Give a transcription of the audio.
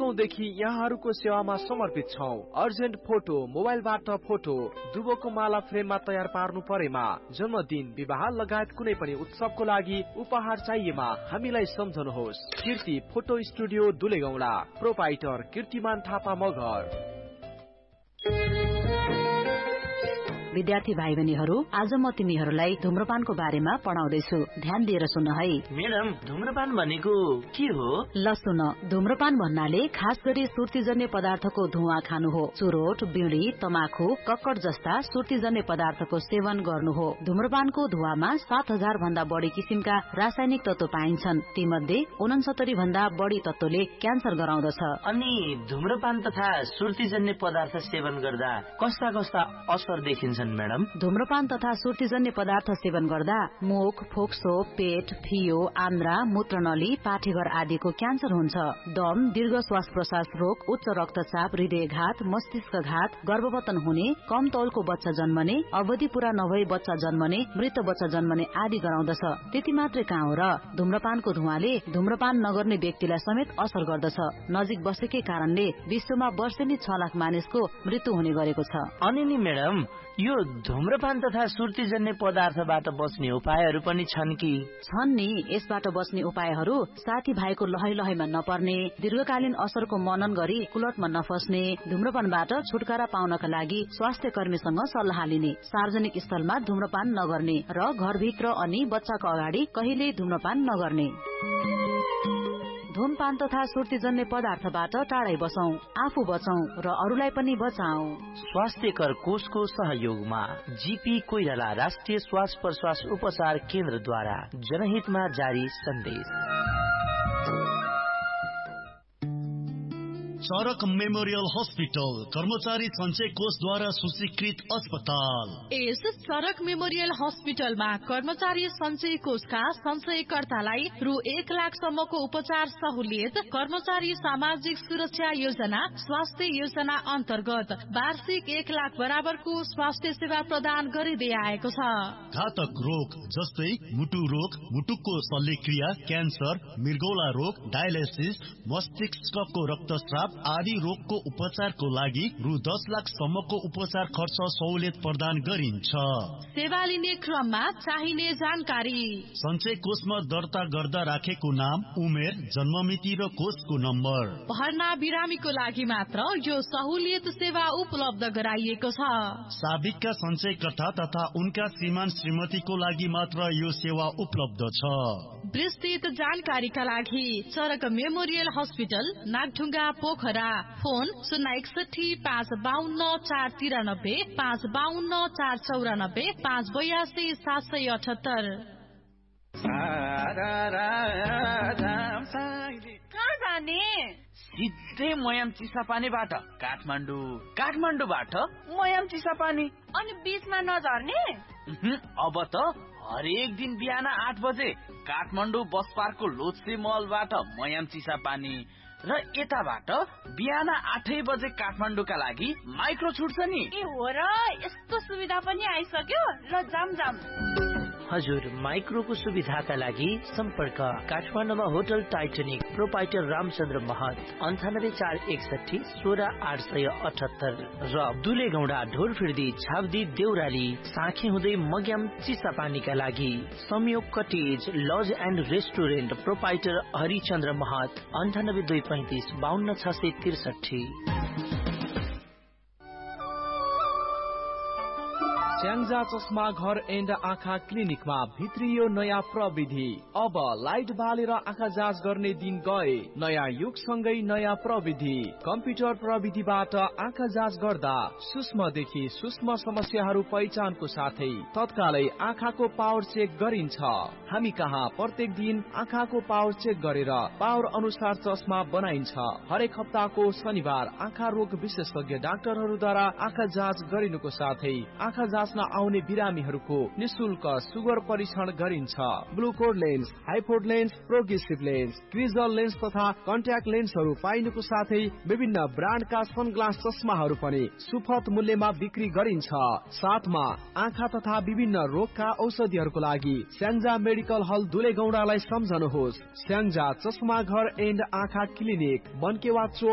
हुर्कौंदेखि यहाँहरूको सेवामा समर्पित छौं। अर्जेन्ट फोटो, मोबाइलबाट फोटो, दुबोको माला फ्रेममा तयार पार्नु परेमा, जन्मदिन, विवाह लगायत कुनै पनि उत्सवको लागि उपहार चाहिएमा हामीलाई सम्झनुहोस्। कीर्ति फोटो स्टुडियो दुलेगौंडा, प्रोपाइटर कीर्तिमान थापा मगर। विद्यार्थी भाइ बहिनीहरू, आज म तिमीहरूलाई धूम्रपानको बारेमा पढाउँदैछु। ध्यान दिएर सुन है। म्याडम, धूम्रपान भनेको के हो? ल सुन, धूम्रपान भन्नाले खास गरी सुर्तीजन्य पदार्थको धुवा खानु हो। चुरोट, बिडी, तमाखु, कक्कड जस्ता सुर्तीजन्य पदार्थको सेवन गर्नु हो। धूम्रपानको धुवामा 7000 भन्दा बढी किसिमका रासायनिक तत्व पाइन्छन्। तीमध्ये 69 भन्दा बढी तत्वले क्यान्सर गराउँदछ। अनि धूम्रपान तथा सुर्तीजन्य पदार्थ सेवन गर्दा कस्ता कस्ता असर देखिन्छ मैडम? धूम्रपान तथा सुर्तीजन्य पदार्थ सेवन गर्दा मुख, फोक्सो, पेट, फियो, आन्द्रा, मूत्रनली, पाठेघर आदिको क्यान्सर हुन्छ। दम, दीर्घ श्वास प्रश्वास रोग, उच्च रक्तचाप, हृदयघात, मस्तिष्कघात, गर्भपतन हुने, कम तौलको बच्चा जन्मने, अवधि पूरा नभई बच्चा जन्मने, मृत बच्चा जन्मने आदि गराउँदछ। त्यति मात्रै कहाँ हो र, धूम्रपानको धुवाले धूम्रपान नगर्ने व्यक्तिलाई समेत असर गर्दछ। नजिक बसेकै कारणले विश्वमा वर्षेनी 6 लाख मानिसको मृत्यु हुने गरेको छ। अनि नि मैडम, यो धूम्रपान तथा सुर्तीजन्य पदार्थबाट बच्ने उपायहरू पनि छन् कि? छन् नि। यसबाट बच्ने उपायहरू साथी भाइको लहै लहैमा नपर्ने, दीर्घकालीन असरको मनन गरी कुलतमा नफस्ने, धूम्रपानबाट छुटकारा पाउनका लागि स्वास्थ्य कर्मीसँग सल्लाह लिने, सार्वजनिक स्थलमा धूम्रपान नगर्ने र घरभित्र अनि बच्चाको अगाडि कहिल्यै धूम्रपान नगर्ने। धूमपान तथा सुर्तीजन्य पदार्थबाट टाढै बसौं, आफू बचौं र अरूलाई पनि बचाऊ। स्वास्थ्यकर कोषको सहयोगमा जीपी कोइराला राष्ट्रिय श्वास प्रश्वास उपचार केन्द्रद्वारा जनहितमा जारी सन्देश। चरक मेमोरियल हस्पिटल, कर्मचारी सञ्चय कोषद्वारा सूचीकृत अस्पताल। यस चरक मेमोरियल हस्पिटलमा कर्मचारी सञ्चय कोषका सञ्चयकर्तालाई रु 1 लाख सम्मको उपचार सहुलियत, कर्मचारी सामाजिक सुरक्षा योजना, स्वास्थ्य योजना अन्तर्गत वार्षिक 1 लाख बराबरको स्वास्थ्य सेवा प्रदान गरिँदै आएको छ। घातक रोग जस्तै मुटु रोग, मुटुको शल्यक्रिया, क्यान्सर, मृगौला रोग, डायलिसिस, मस्तिष्कको रक्तस्राव आदि रोगको उपचारको लागि रु 10 लाख सम्मको उपचार खर्च सहुलियत प्रदान गरिन्छ। सेवा लिने क्रममा चाहिने जानकारी: सञ्चय कोषमा दर्ता गर्दा राखेको नाम, उमेर, जन्ममिति र कोषको नम्बर। भर्ना बिरामीको लागि मात्र यो सहुलियत सेवा उपलब्ध गराइएको छ। साबिकका सञ्चयकर्ता तथा उनका श्रीमान श्रीमतीको लागि मात्र यो सेवा उपलब्ध छ। विस्तृत जानकारीका लागि चरक memorial hospital, Nagdhunga, Pokhara. Phone 061 552 493, 552 494, 582 778। कहाँ जाने? सिधै मयाम चिसापानीबाट काठमाडौँ, काठमाडौँबाट मयाम चिसापानी। अनि बीचमा नझर्ने? अब त हरेक दिन बिहान 8 बजे काठमाडौँ बस पार्कको लोत्से मलबाट मयाम चिसापानी र यताबाट बिहान 8 बजे काठमाडौँका लागि माइक्रो छुट्छ नि। ए हो र, यस्तो सुविधा पनि आइसक्यो। ल जाम। हजुर, माइक्रोको सुविधाका लागि सम्पर्क काठमाडौँमा होटल टाइटनिक, प्रोपाइटर रामचन्द्र महत, 98461 16878 र दुलेगौंडा, ढोरफिर्दी, छाब्दी, देउराली, साँखे हुँदै मग्याम चिसापानीका लागि संयोग cottage laws and restaurant, proprietor Harichandra महत, 9825 52 663। स्याङ्जा चस्मा घर एन्ड आँखा क्लिनिकमा भित्रियो नयाँ प्रविधि। अब लाइट बालेर आँखा जाँच गर्ने दिन गए। नयाँ युगसँगै नयाँ प्रविधि। कम्प्युटर प्रविधिबाट आँखा जाँच गर्दा सूक्ष्मदेखि सूक्ष्म समस्याहरू पहिचानको साथै तत्कालै आँखाको पावर चेक गरिन्छ। हामी कहाँ प्रत्येक दिन आँखाको पावर चेक गरेर पावर अनुसार चस्मा बनाइन्छ। हरेक हप्ताको शनिबार आँखा रोग विशेषज्ञ डाक्टरहरूद्वारा आँखा जाँच गरिनुको साथै आँखा जाँच आउने बिरामीहरूको निशुल्क सुगर परीक्षण गरिन्छ। ग्लुकोड lens, हाइपोड lens, progressive lens, क्रिजल lens तथा कन्ट्याक्ट लेन्सहरू पाइनुको साथै विभिन्न ब्रान्डका सनग्लास चस्माहरू पनि सुपथ मूल्यमा बिक्री गरिन्छ। साथमा आँखा तथा विभिन्न रोगका औषधिहरूको लागि स्याङ्जा मेडिकल हल दुलेगौंडालाई सम्झनुहोस्। स्याङ्जा चस्मा घर एन्ड आँखा क्लिनिक, बनकेवा चोक,